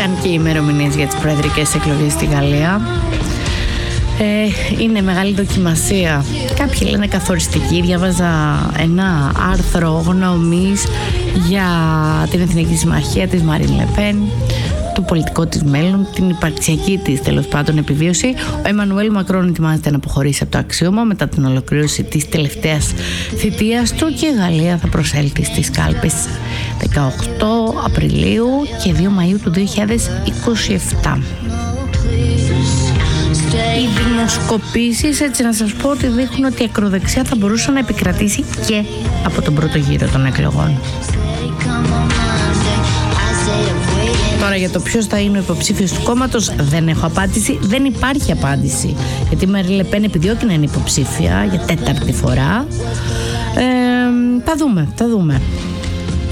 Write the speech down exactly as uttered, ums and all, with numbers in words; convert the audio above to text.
Βγήκαν και οι ημερομηνίες για τις προεδρικές εκλογές στη Γαλλία. Ε, είναι μεγάλη δοκιμασία. Κάποιοι λένε καθοριστική. Διάβαζα ένα άρθρο γνώμης για την Εθνική Συμμαχία της Μαρίν Λε Πεν, το πολιτικό της μέλλον, την υπαρξιακή της τέλος πάντων επιβίωση. Ο Εμμανουέλ Μακρόν ετοιμάζεται να αποχωρήσει από το αξίωμα μετά την ολοκλήρωση της τελευταίας θητείας του και η Γαλλία θα προσέλθει στις κάλπες δεκαοκτώ Απριλίου και δύο Μαΐου του δύο χιλιάδες είκοσι επτά. Οι δημοσκοπήσεις, έτσι να σας πω, ότι δείχνουν ότι η ακροδεξιά θα μπορούσε να επικρατήσει και από τον πρώτο γύρο των εκλογών. Τώρα για το ποιος θα είναι ο υποψήφιος του κόμματος δεν έχω απάντηση, δεν υπάρχει απάντηση. Γιατί η Μαρίν Λε Πεν επιδιώκει να είναι υποψήφια για τέταρτη φορά. Ε, θα δούμε, θα δούμε.